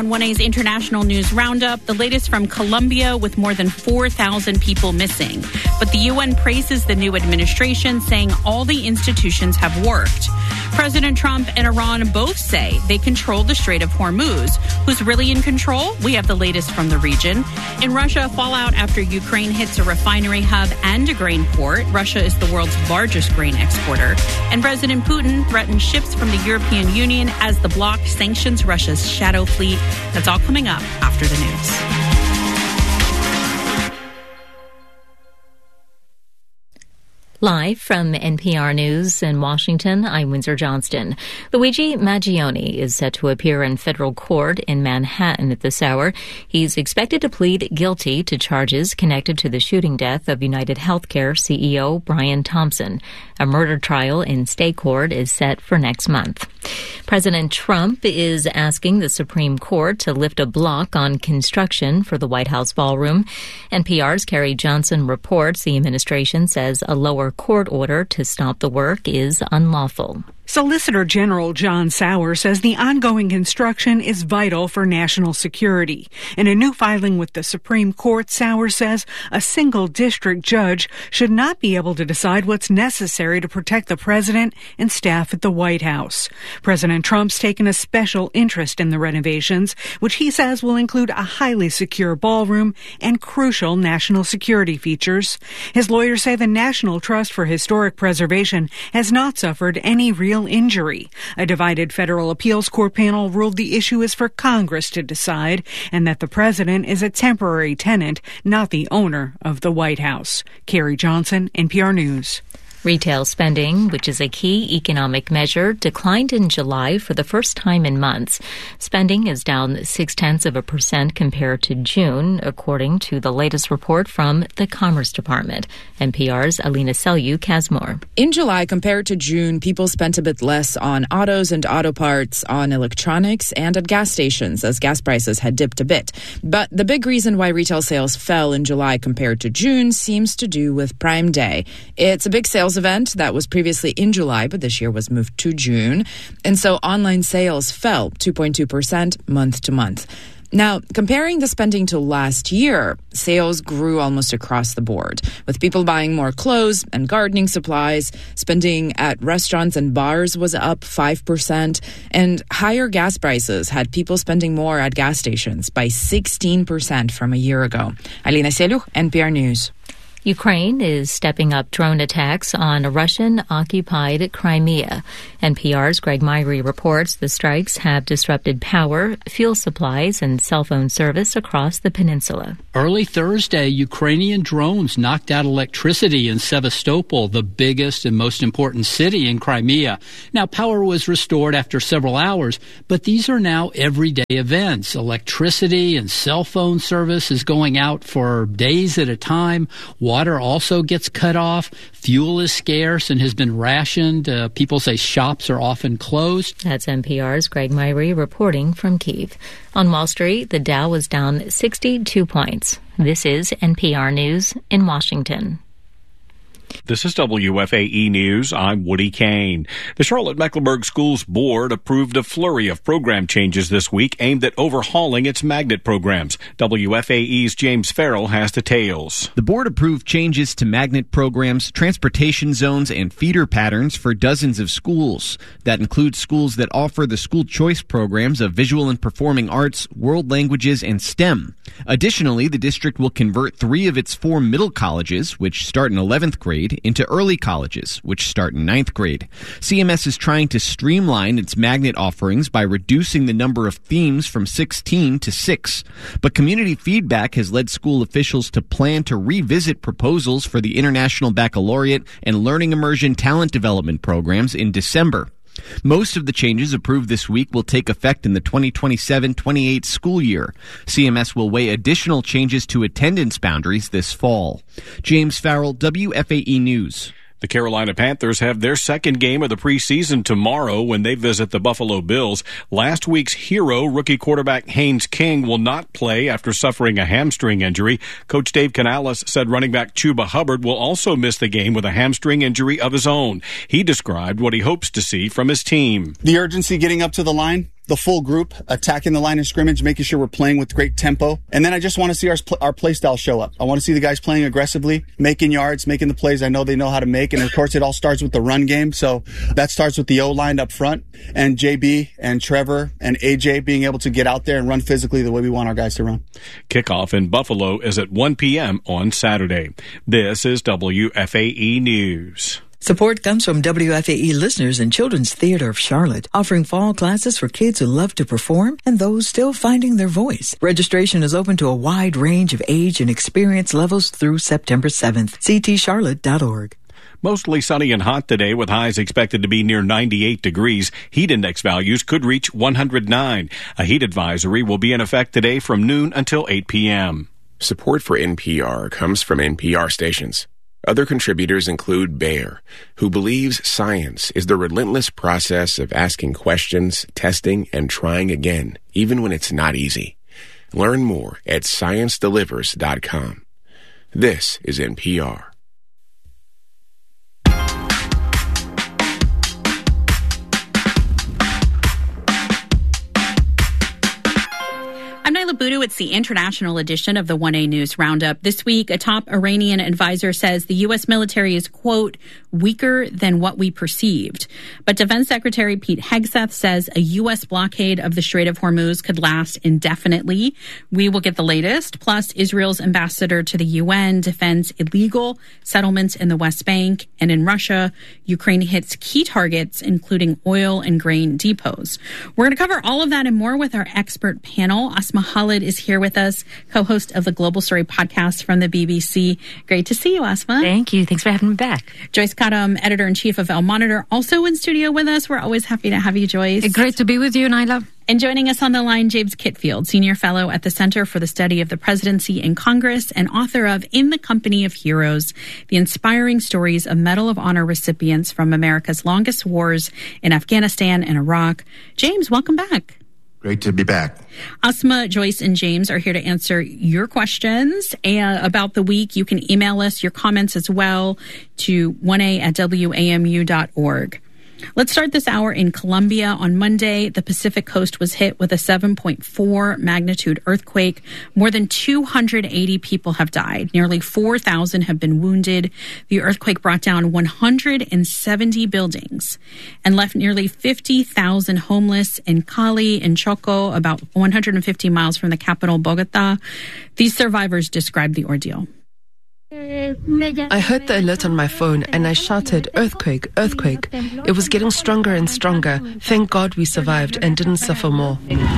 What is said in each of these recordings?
On 1A's International News Roundup, the latest from Colombia with more than 4,000 people missing. But the UN praises the new administration, saying all the institutions have worked. President Trump and Iran both say they control the Strait of Hormuz. Who's really in control? We have the latest from the region. In Russia, fallout after Ukraine hits a refinery hub and a grain port. Russia is the world's largest grain exporter. And President Putin threatens ships from the European Union as the bloc sanctions Russia's shadow fleet. That's all coming up after the news. Live from NPR News in Washington, I'm Windsor Johnston. Luigi Maggioni is set to appear in federal court in Manhattan at this hour. He's expected to plead guilty to charges connected to the shooting death of United Healthcare CEO Brian Thompson. A murder trial in state court is set for next month. President Trump is asking the Supreme Court to lift a block on construction for the White House ballroom. NPR's Carrie Johnson reports the administration says a lower court order to stop the work is unlawful. Solicitor General John Sauer says the ongoing construction is vital for national security. In a new filing with the Supreme Court, Sauer says a single district judge should not be able to decide what's necessary to protect the president and staff at the White House. President Trump's taken a special interest in the renovations, which he says will include a highly secure ballroom and crucial national security features. His lawyers say the National Trust for Historic Preservation has not suffered any real injury. A divided federal appeals court panel ruled the issue is for Congress to decide and that the president is a temporary tenant, not the owner of the White House. Carrie Johnson, NPR News. Retail spending, which is a key economic measure, declined in July for the first time in months. Spending is down 0.6% compared to June, according to the latest report from the Commerce Department. NPR's Alina Selyuk has more. In July, compared to June, people spent a bit less on autos and auto parts, on electronics, and at gas stations, as gas prices had dipped a bit. But the big reason why retail sales fell in July compared to June seems to do with Prime Day. It's a big sales event that was previously in July, but this year was moved to June. And so online sales fell 2.2% month to month. Now, comparing the spending to last year, sales grew almost across the board, with people buying more clothes and gardening supplies. Spending at restaurants and bars was up 5%, and higher gas prices had people spending more at gas stations by 16% from a year ago. Alina Selyuk, NPR News. Ukraine is stepping up drone attacks on Russian-occupied Crimea. NPR's Greg Myrie reports the strikes have disrupted power, fuel supplies, and cell phone service across the peninsula. Early Thursday, Ukrainian drones knocked out electricity in Sevastopol, the biggest and most important city in Crimea. Now, power was restored after several hours, but these are now everyday events. Electricity and cell phone service is going out for days at a time. Water also gets cut off. Fuel is scarce and has been rationed. People say shops are often closed. That's NPR's Greg Myrie reporting from Kyiv. On Wall Street, the Dow was down 62 points. This is NPR News in Washington. This is WFAE News. I'm Woody Kane. The Charlotte-Mecklenburg Schools Board approved a flurry of program changes this week aimed at overhauling its magnet programs. WFAE's James Farrell has details. The board approved changes to magnet programs, transportation zones, and feeder patterns for dozens of schools. That includes schools that offer the school choice programs of visual and performing arts, world languages, and STEM. Additionally, the district will convert 3 of its 4 middle colleges, which start in 11th grade, into early colleges, which start in 9th grade. CMS is trying to streamline its magnet offerings by reducing the number of themes from 16 to 6. But community feedback has led school officials to plan to revisit proposals for the International Baccalaureate and Learning Immersion Talent Development programs in December. Most of the changes approved this week will take effect in the 2027-28 school year. CMS will weigh additional changes to attendance boundaries this fall. James Farrell, WFAE News. The Carolina Panthers have their second game of the preseason tomorrow when they visit the Buffalo Bills. Last week's hero, rookie quarterback Haynes King, will not play after suffering a hamstring injury. Coach Dave Canales said running back Chuba Hubbard will also miss the game with a hamstring injury of his own. He described what he hopes to see from his team. The urgency getting up to the line. the full group attacking the line of scrimmage, making sure we're playing with great tempo. And then I just want to see our play style show up. I want to see the guys playing aggressively, making yards, making the plays I know they know how to make. And of course, it all starts with the run game. So that starts with the O-line up front and JB and Trevor and AJ being able to get out there and run physically the way we want our guys to run. Kickoff in Buffalo is at 1 p.m. on Saturday. This is WFAE News. Support comes from WFAE listeners and Children's Theater of Charlotte, offering fall classes for kids who love to perform and those still finding their voice. Registration is open to a wide range of age and experience levels through September 7th. ctcharlotte.org. Mostly sunny and hot today with highs expected to be near 98 degrees. Heat index values could reach 109. A heat advisory will be in effect today from noon until 8 p.m. Support for NPR comes from NPR stations. Other contributors include Bayer, who believes science is the relentless process of asking questions, testing, and trying again, even when it's not easy. Learn more at ScienceDelivers.com. This is NPR. I'm Naila Boodoo. It's the international edition of the 1A News Roundup. This week, a top Iranian advisor says the U.S. military is, quote, weaker than what we perceived. But Defense Secretary Pete Hegseth says a U.S. blockade of the Strait of Hormuz could last indefinitely. We will get the latest. Plus, Israel's ambassador to the UN defends illegal settlements in the West Bank. And in Russia, Ukraine hits key targets, including oil and grain depots. We're going to cover all of that and more with our expert panel. Asma Khalid is here with us, co-host of the Global Story podcast from the BBC. Great to see you, Asma. Thank you. Thanks for having me back. Joyce Kadam, editor-in-chief of El Monitor, also in studio with us. We're always happy to have you, Joyce. Great to be with you, Naila. And joining us on the line, James Kitfield, senior fellow at the Center for the Study of the Presidency and Congress and author of In the Company of Heroes, the inspiring stories of Medal of Honor recipients from America's longest wars in Afghanistan and Iraq. James, welcome back. Great to be back. Asma, Joyce, and James are here to answer your questions about the week. You can email us your comments as well to 1a@wamu.org. Let's start this hour in Colombia. On Monday, the Pacific coast was hit with a 7.4 magnitude earthquake. More than 280 people have died. Nearly 4,000 have been wounded. The earthquake brought down 170 buildings and left nearly 50,000 homeless in Cali and Choco, about 150 miles from the capital, Bogota. These survivors described the ordeal. I heard the alert on my phone and I shouted, "Earthquake, earthquake." It was getting stronger and stronger. Thank God we survived and didn't suffer more.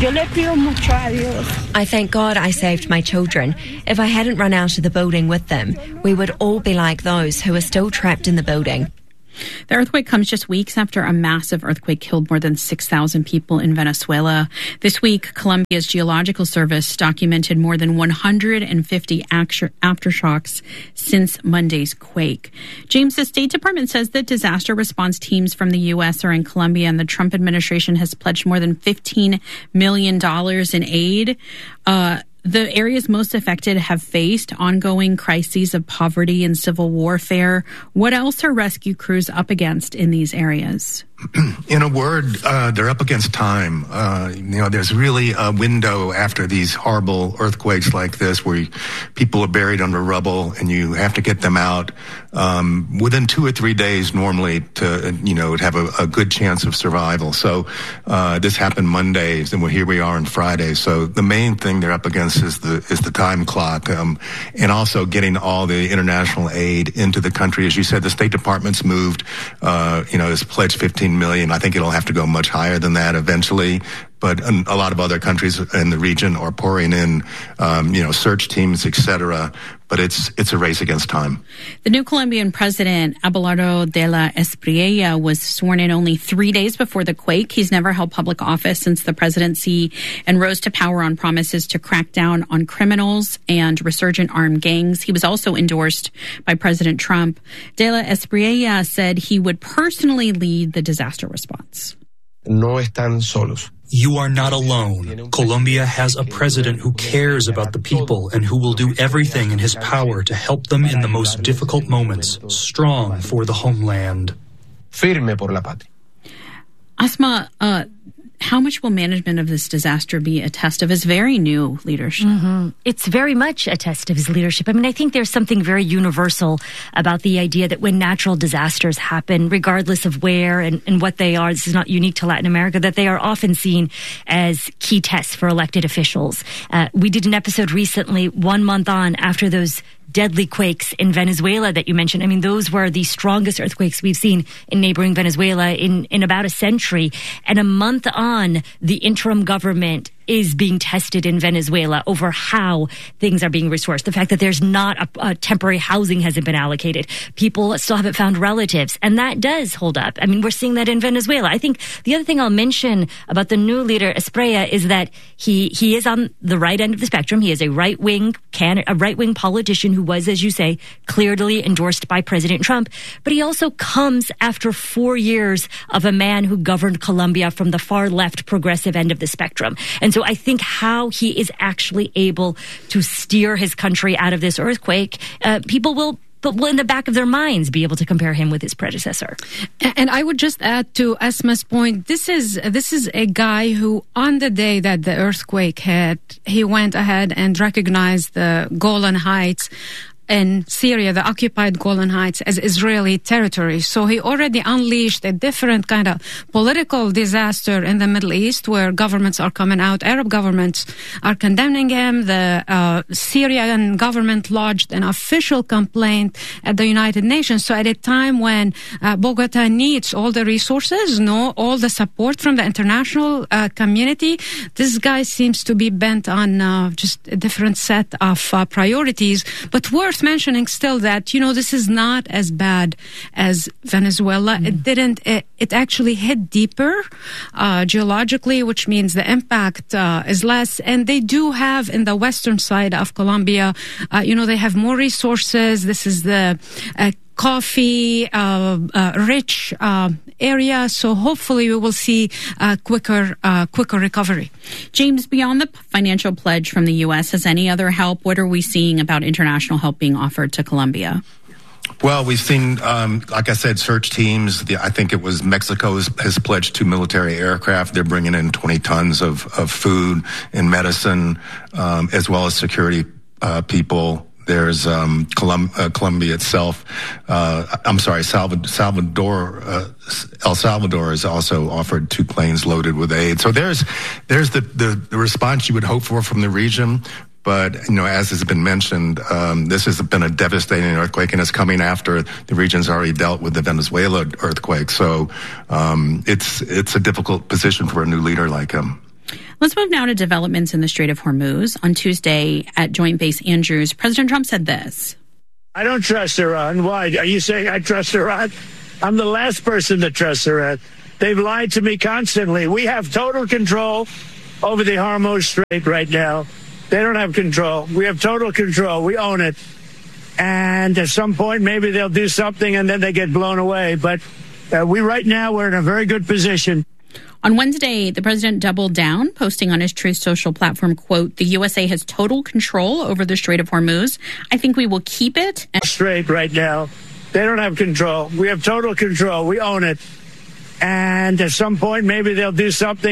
I thank God I saved my children. If I hadn't run out of the building with them, we would all be like those who are still trapped in the building. The earthquake comes just weeks after a massive earthquake killed more than 6,000 people in Venezuela. This week, Colombia's Geological Service documented more than 150 aftershocks since Monday's quake. James, the State Department says that disaster response teams from the U.S. are in Colombia, and the Trump administration has pledged more than $15 million in aid. The areas most affected have faced ongoing crises of poverty and civil warfare. What else are rescue crews up against in these areas? In a word, they're up against time. There's really a window after these horrible earthquakes like this where people are buried under rubble and you have to get them out within 2 or 3 days normally to, have a good chance of survival. So this happened Mondays and here we are on Friday. So the main thing they're up against is the time clock and also getting all the international aid into the country. As you said, the State Department's moved, has pledged $15 million. I think it'll have to go much higher than that eventually. But a lot of other countries in the region are pouring in, search teams, etc. But it's a race against time. The new Colombian president, Abelardo de la Espriella, was sworn in only 3 days before the quake. He's never held public office since the presidency and rose to power on promises to crack down on criminals and resurgent armed gangs. He was also endorsed by President Trump. De la Espriella said he would personally lead the disaster response. No están solos. You are not alone. Colombia has a president who cares about the people and who will do everything in his power to help them in the most difficult moments. Strong for the homeland. Firme por la patria. Asma, how much will management of this disaster be a test of his very new leadership? It's very much a test of his leadership. I mean, I think there's something very universal about the idea that when natural disasters happen, regardless of where and what they are, this is not unique to Latin America, that they are often seen as key tests for elected officials. We did an episode recently, 1 month on after those deadly quakes in Venezuela that you mentioned. I mean, those were the strongest earthquakes we've seen in neighboring Venezuela in about a century. And a month on, the interim government is being tested in Venezuela over how things are being resourced. The fact that there's not a temporary housing hasn't been allocated. People still haven't found relatives. And that does hold up. I mean, we're seeing that in Venezuela. I think the other thing I'll mention about the new leader, Espriella, is that he is on the right end of the spectrum. He is a right-wing politician who was, as you say, clearly endorsed by President Trump. But he also comes after 4 years of a man who governed Colombia from the far left progressive end of the spectrum. And so I think how he is actually able to steer his country out of this earthquake, people will in the back of their minds be able to compare him with his predecessor. And I would just add to Esma's point, this is a guy who, on the day that the earthquake hit, he went ahead and recognized the Golan Heights in Syria, the occupied Golan Heights, as Israeli territory. So he already unleashed a different kind of political disaster in the Middle East, where governments are coming out. Arab governments are condemning him. The Syrian government lodged an official complaint at the United Nations. So at a time when Bogota needs all the resources, all the support from the international community, this guy seems to be bent on just a different set of priorities. But worth mentioning still that, this is not as bad as Venezuela. It actually hit deeper geologically, which means the impact is less. And they do have in the western side of Colombia, they have more resources. This is the coffee rich area, so hopefully we will see quicker recovery. James, beyond the financial pledge from the U.S., has any other help? What are we seeing about international help being offered to Colombia? Well, we've seen, like I said, search teams. I think it was Mexico has pledged 2 military aircraft. They're bringing in 20 tons of food and medicine, as well as security people. There's Colombia itself. Salvador. El Salvador has also offered 2 planes loaded with aid. So there's the response you would hope for from the region. But, as has been mentioned, this has been a devastating earthquake, and it's coming after the region's already dealt with the Venezuela earthquake. So it's a difficult position for a new leader like him. Let's move now to developments in the Strait of Hormuz. On Tuesday at Joint Base Andrews, President Trump said this. I don't trust Iran. Why? Are you saying I trust Iran? I'm the last person to trust Iran. They've lied to me constantly. We have total control over the Hormuz Strait right now. They don't have control. We have total control. We own it. And at some point, maybe they'll do something and then they get blown away. But we're in a very good position. On Wednesday, the president doubled down, posting on his Truth Social platform, quote, "The USA has total control over the Strait of Hormuz. I think we will keep it." Strait right now. They don't have control. We have total control. We own it. And at some point, maybe they'll do something.